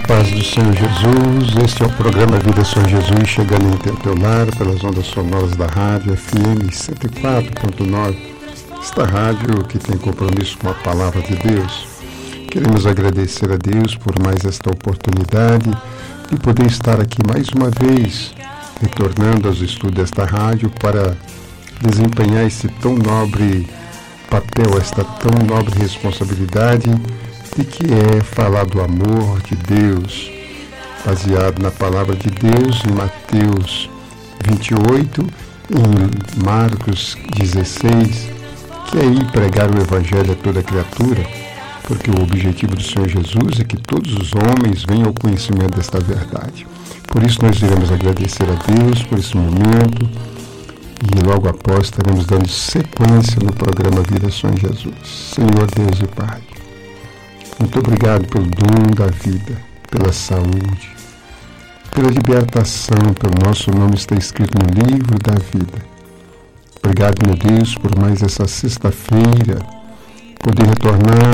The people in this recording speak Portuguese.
paz do Senhor Jesus. Este é o programa Vida São Jesus, chegando em teu lar pelas ondas sonoras da rádio FM 104.9. Esta rádio que tem compromisso com a palavra de Deus. Queremos agradecer a Deus por mais esta oportunidade de poder estar aqui mais uma vez, retornando aos estudos desta rádio para desempenhar esse tão nobre papel, esta tão nobre responsabilidade de que é falar do amor de Deus, baseado na palavra de Deus em Mateus 28, em Marcos 16, que é ir pregar o Evangelho a toda criatura, porque o objetivo do Senhor Jesus é que todos os homens venham ao conhecimento desta verdade. Por isso nós iremos agradecer a Deus por esse momento e logo após estaremos dando sequência no programa Vida São Jesus. Senhor Deus e Pai, muito obrigado pelo dom da vida, pela saúde, pela libertação, pelo nosso nome está escrito no livro da vida. Obrigado, meu Deus, por mais essa sexta-feira, poder retornar